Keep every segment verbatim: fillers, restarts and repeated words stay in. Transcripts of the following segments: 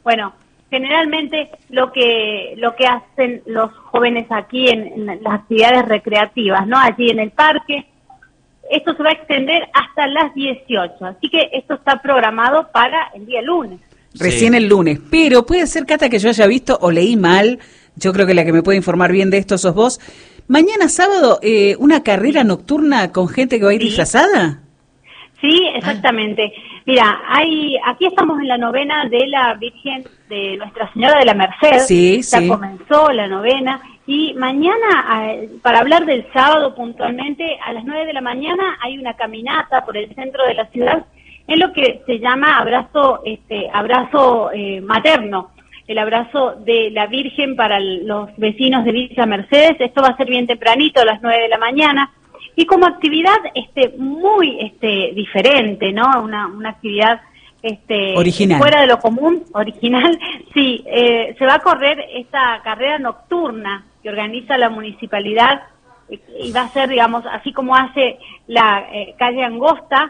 Bueno, generalmente lo que lo que hacen los jóvenes aquí en, en las actividades recreativas, ¿no? Allí en el parque, esto se va a extender hasta las dieciocho, así que esto está programado para el día lunes. Recién Sí. el lunes, pero puede ser, Cata, que yo haya visto o leí mal, yo creo que la que me puede informar bien de esto sos vos. Mañana sábado, eh, una carrera nocturna con gente que va a ir Sí. disfrazada. Sí, exactamente. Mira, hay, aquí estamos en la novena de la Virgen de Nuestra Señora de la Merced. Sí, ya sí. comenzó la novena y mañana, eh, para hablar del sábado puntualmente, a las nueve de la mañana hay una caminata por el centro de la ciudad en lo que se llama abrazo, este, abrazo eh, materno, el abrazo de la Virgen para el- los vecinos de Villa Mercedes. Esto va a ser bien tempranito, a las nueve de la mañana. Y como actividad este muy este diferente, ¿no? Una, una actividad este Original. fuera de lo común, original. Sí, eh, se va a correr esta carrera nocturna que organiza la municipalidad eh, y va a ser, digamos, así como hace la eh, calle Angosta,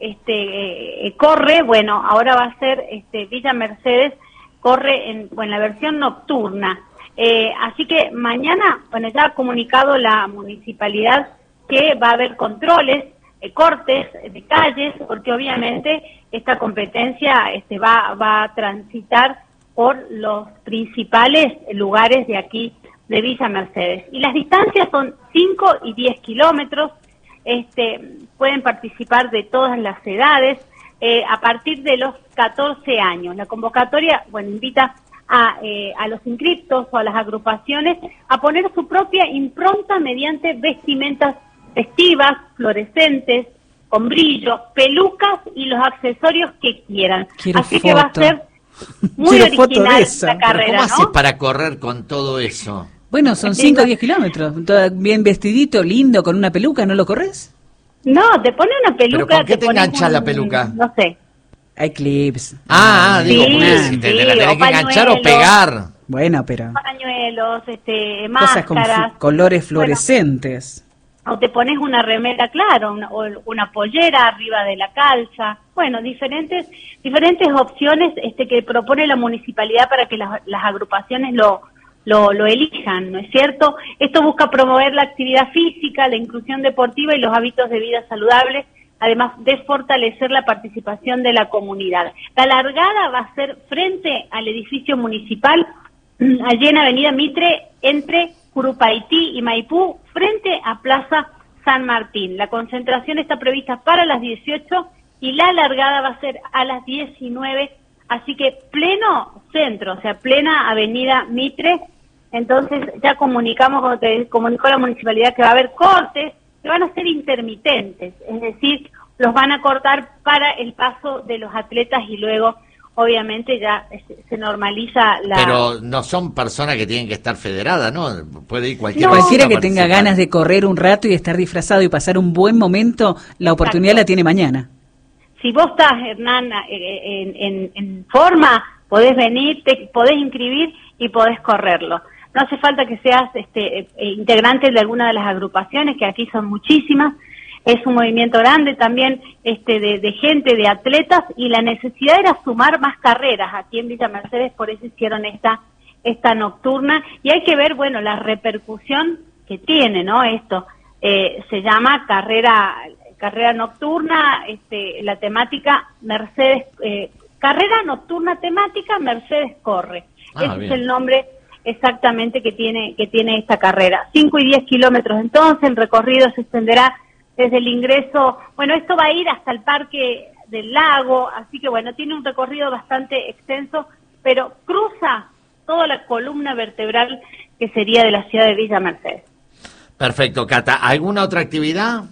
este eh, corre, bueno, ahora va a ser este Villa Mercedes, corre en, bueno, la versión nocturna. Eh, así que mañana, bueno, ya ha comunicado la municipalidad que va a haber controles, eh, cortes de calles, porque obviamente esta competencia este, va, va a transitar por los principales lugares de aquí, de Villa Mercedes. Y las distancias son cinco y diez kilómetros, este, pueden participar de todas las edades, eh, a partir de los catorce años. La convocatoria, bueno, invita a, eh, a los inscriptos o a las agrupaciones a poner su propia impronta mediante vestimentas festivas, fluorescentes, con brillo, pelucas y los accesorios que quieran. Quiero Así foto. que va a ser muy Quiero foto de original esa. la Pero Pero carrera, ¿cómo haces ¿no? para correr con todo eso? Bueno, son Sí, cinco o no. diez kilómetros. Todo bien vestidito, lindo, con una peluca, ¿no lo corres? No, te pone una peluca. ¿Pero con qué te pones engancha un- la peluca? No sé. Hay clips. Ah, ah, digo, Sí, porque si te, te la sí, tenés o que enganchar o pañuelos. pegar. Bueno, pero Pañuelos, este, cosas con máscaras. fu- colores Bueno, fluorescentes. o te pones una remera, claro, una, o una pollera arriba de la calza. Bueno, diferentes diferentes opciones este que propone la municipalidad para que las, las agrupaciones lo, lo lo elijan, ¿no es cierto? Esto busca promover la actividad física, la inclusión deportiva y los hábitos de vida saludables, además de fortalecer la participación de la comunidad. La largada va a ser frente al edificio municipal, allí en Avenida Mitre, entre Curupaití y Maipú, frente a Plaza San Martín. La concentración está prevista para las dieciocho y la largada va a ser a las diecinueve, así que pleno centro, o sea, plena Avenida Mitre. Entonces ya comunicamos, como te comunicó la municipalidad, que va a haber cortes que van a ser intermitentes, es decir, los van a cortar para el paso de los atletas y luego obviamente ya se, se normaliza la... Pero no son personas que tienen que estar federadas, ¿no? Puede ir cualquier No. Cualquiera persona que tenga participar. ganas de correr un rato y estar disfrazado y pasar un buen momento, la oportunidad Exacto. la tiene mañana. Si vos estás, Hernán, eh, en, en, en forma, podés venir, te podés inscribir y podés correrlo. No hace falta que seas este, eh, integrante de alguna de las agrupaciones, que aquí son muchísimas. Es un movimiento grande también este, de, de gente, de atletas, y la necesidad era sumar más carreras aquí en Villa Mercedes, por eso hicieron esta esta nocturna, y hay que ver, bueno, la repercusión que tiene, ¿no? Esto eh, se llama carrera carrera nocturna, este, la temática Mercedes, eh, carrera nocturna temática Mercedes corre. Ah, Ese bien. es el nombre exactamente que tiene que tiene esta carrera. cinco y diez kilómetros entonces, el recorrido se extenderá desde el ingreso, bueno, esto va a ir hasta el Parque del Lago, así que bueno, tiene un recorrido bastante extenso, pero cruza toda la columna vertebral que sería de la ciudad de Villa Mercedes. Perfecto, Cata. ¿Alguna otra actividad?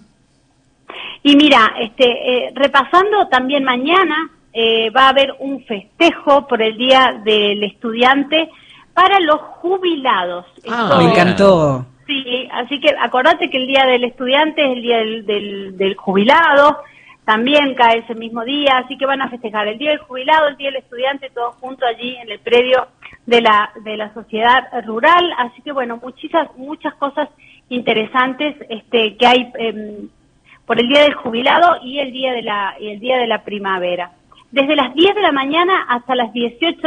Y mira, este, eh, repasando también mañana eh, va a haber un festejo por el Día del Estudiante para los jubilados. Ah, Esto- Me bien. encantó. Sí, así que acordate que el Día del Estudiante es el Día del, del, del Jubilado, también cae ese mismo día, así que van a festejar el Día del Jubilado, el Día del Estudiante, todos juntos allí en el predio de la de la sociedad rural, así que bueno, muchas muchas cosas interesantes este que hay eh, por el Día del Jubilado y el día de la y el día de la primavera. Desde las diez de la mañana hasta las dieciocho